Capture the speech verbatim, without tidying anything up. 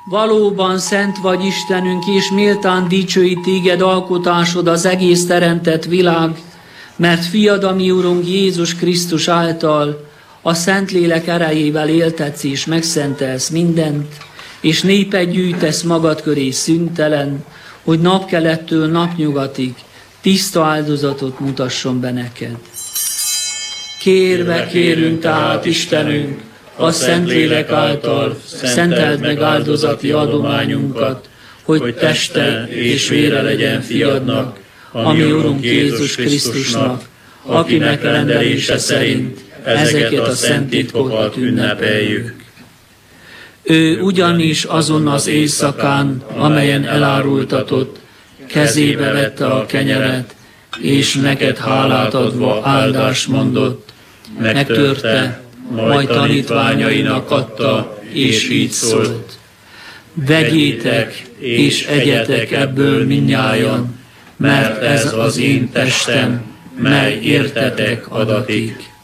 Valóban szent vagy Istenünk, és méltán dicsőít téged alkotásod az egész teremtett világ, mert fiad, a mi Urunk Jézus Krisztus által a Szentlélek erejével éltetsz és megszentelsz mindent, és népet gyűjtesz magad köré szüntelen, hogy napkelettől napnyugatig tiszta áldozatot mutasson be neked. Kérve kérünk tehát, Istenünk, a Szentlélek által szenteld meg áldozati adományunkat, hogy teste és vére legyen fiadnak, a mi Urunk Jézus Krisztusnak, akinek rendelése szerint ezeket a szent titkokat ünnepeljük. Ő ugyanis azon az éjszakán, amelyen elárultatott, kezébe vette a kenyeret, és neked hálát adva áldást mondott, megtörte, majd tanítványainak adta, és így szólt: vegyétek és egyetek ebből mindnyájan, mert ez az én testem, mely értetek adatik.